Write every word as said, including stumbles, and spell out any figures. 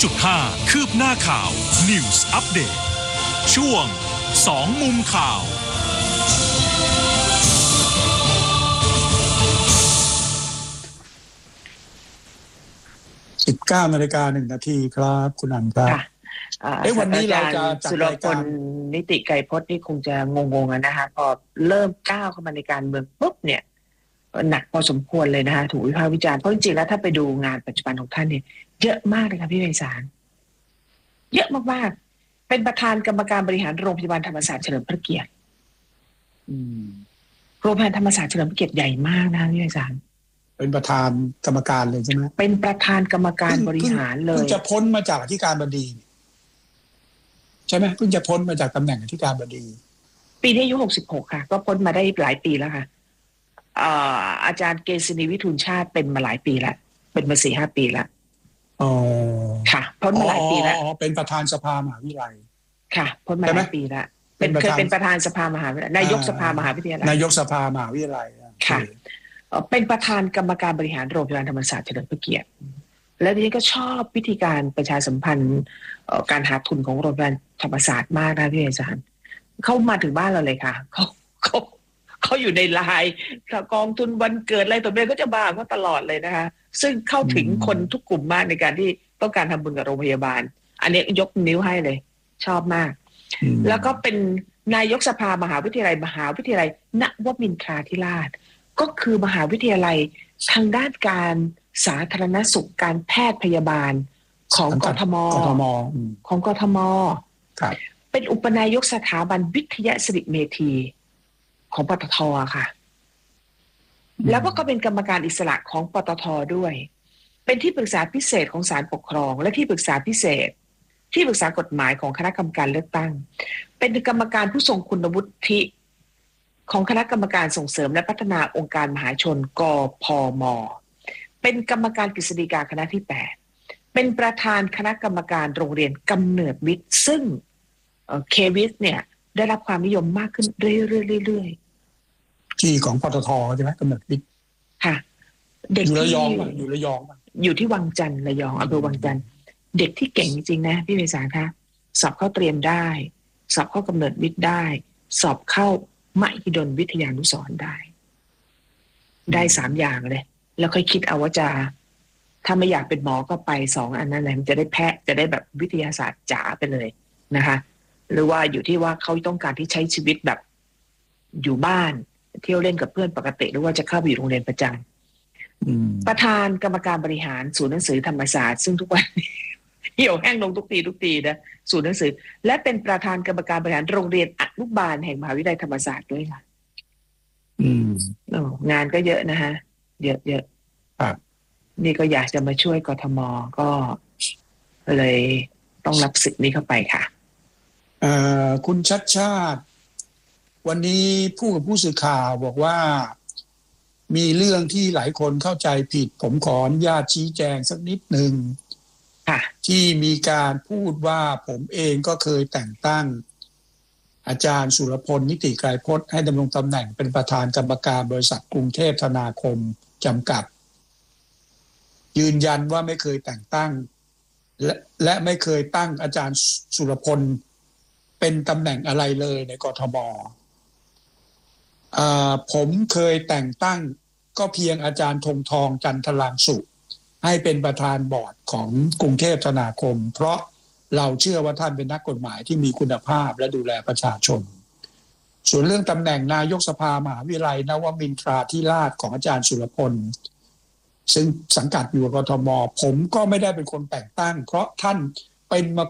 จุดห้า คืบหน้าข่าว News Update ช่วงสองมุมข่าวสิบเก้านาฬิกาหนึ่งนาทีครับคุณอันครับเอ้วันนี้เราจะจัดรายการนิติไกรพจน์นี่คงจะงงๆนะคะพอเริ่มก้าวเข้ามาในการเมืองปุ๊บเนี่ยหนักพอสมควรเลยนะคะถูกวิพากษ์วิจารณ์เพราะจริงๆแล้วถ้าไปดูงานปัจจุบันของท่านเนี่ยเยอะมากเลยค่ะพี่ไพศาลเยอะมากๆเป็นประธานกรรมการบริหารโรงพยาบาลธรรมศาสตร์เฉลิมพระเกียรติโรงพยาบาลธรรมศาสตร์เฉลิมพระเกียรติใหญ่มากนะพี่ไพศาลเป็นประธานกรรมการเลยใช่ไหมเป็นประธานกรรมการบริหารเลยเพิ่งจะพ้นมาจากอธิการบดีใช่ไหมเพิ่งจะพ้นมาจากตำแหน่งอธิการบดีปีนี้อายุหกสิบหกค่ะก็พ้นมาได้หลายปีแล้วค่ะอาจารย์เกษณีวิทูลชาติเป็นมาหลายปีแล้วเป็นมาสี่ห้าปีแล้วอ๋อค่ะพ้นมาหลายปีแล้วอ๋อเป็นประธานสภามหาวิทยาลัยค่ะพ้นมาหลายปีแล้วเป็นเคยเป็นประธานสภามหาวิทยาลัยนายกสภามหาวิทยาลัยนายกสภามหาวิทยาลัยค่ะเป็นประธานกรรมการบริหารโรงพยาบาลธรรมศาสตร์เฉลิมพระเกียรติและดิฉันก็ชอบวิธีการประชาสัมพันธ์การหาทุนของโรงพยาบาลธรรมศาสตร์มากนะพี่อาจารย์เขามาถึงบ้านเราเลยค่ะเขาเขาเขาอยู่ในไลน์กองทุนวันเกิดอะไรตัวเองก็จะบ้าเขาตลอดเลยนะคะซึ่งเข้าถึงคนทุกกลุ่มมากในการที่ต้องการทำบุญกับโรงพยาบาลอันนี้ยกนิ้วให้เลยชอบมากแล้วก็เป็นนายกสภามหาวิทยาลัยมหาวิทยาลัยนวมินทราธิราชก็คือมหาวิทยาลัยทางด้านการสาธารณสุขการแพทย์พยาบาลของกทมของกทมเป็นอุปนายกสถาบันวิทยาสิริเมธีของปตท.ค่ะแล้วก็เป็นกรรมการอิสระของปตท.ด้วยเป็นที่ปรึกษาพิเศษของศาลปกครองและที่ปรึกษาพิเศษที่ปรึกษากฎหมายของคณะกรรมการเลือกตั้งเป็นกรรมการผู้ทรงคุณวุฒิของคณะกรรมการส่งเสริมและพัฒนาองค์การมหาชนกพม.เป็นกรรมการกฤษฎีกาคณะที่แปดเป็นประธานคณะกรรมการโรงเรียนกำเนิดวิทย์ซึ่งเควิทย์เนี่ยได้รับความนิยมมากขึ้นเรื่อยๆที่ของปตท.ใช่ไหมกำเนิดวิทย์ค่ะเด็กอยู่ระยองป่ะอยู่ระยองป่ะอยู่ที่วังจันทร์ระยองอำเภอวังจันทร์เด็กที่เก่งจริงๆนะพี่ไพศาลคะสอบเข้าเตรียมได้สอบเข้ากำเนิดวิทย์ได้สอบเข้ามหิดลวิทยานุสรณ์ได้ได้สามอย่างเลยแล้วค่อยคิดเอาว่าจะถ้าไม่อยากเป็นหมอก็ไปสองอันนั้นแหละมันจะได้แพทย์จะได้แบบวิทยาศาสตร์จ๋าไปเลยนะคะหรือว่าอยู่ที่ว่าเขาต้องการที่ใช้ชีวิตแบบอยู่บ้านเที่ยวเล่นกับเพื่อนปกติหรือว่าจะเข้าไปอยู่โรงเรียนประจำประธานกรรมการบริหารศูนย์หนังสือธรรมศาสตร์ซึ่งทุกวันเหี่ยวแห้งลงทุกทีทุกทีนะศูนย์หนังสือและเป็นประธานกรรมการบริหารโรงเรียนอนุบาลแห่งมหาวิทยาลัยธรรมศาสตร์ด้วยค่ะอืมงานก็เยอะนะฮะเยอะเยอะครับนี่ก็อยากจะมาช่วยกทม.ก็เลยต้องรับสิทธิ์นี้เข้าไปค่ะเอ่อคุณชัดชาติวันนี้ผู้กับผู้สื่อข่าวบอกว่ามีเรื่องที่หลายคนเข้าใจผิดผมขออนุญาตชี้แจงสักนิดนึงค่ะที่มีการพูดว่าผมเองก็เคยแต่งตั้งอาจารย์สุรพลนิติไกรพจน์ให้ดำรงตำแหน่งเป็นประธานกรรมการบริษัทกรุงเทพธนาคมจำกัดยืนยันว่าไม่เคยแต่งตั้งและและไม่เคยตั้งอาจารย์สุรพลเป็นตำแหน่งอะไรเลยในกทม.อ่าผมเคยแต่งตั้งก็เพียงอาจารย์ธงทองจันทรางสุให้เป็นประธานบอร์ดของกรุงเทพธนาคมเพราะเราเชื่อว่าท่านเป็นนักกฎหมายที่มีคุณภาพและดูแลประชาชนส่วนเรื่องตำแหน่งนายกสภามหาวิทยาลัยนวมินทราธิราชของอาจารย์สุรพลซึ่งสังกัดอยู่กทม.ผมก็ไม่ได้เป็นคนแต่งตั้งเพราะท่านเป็นมา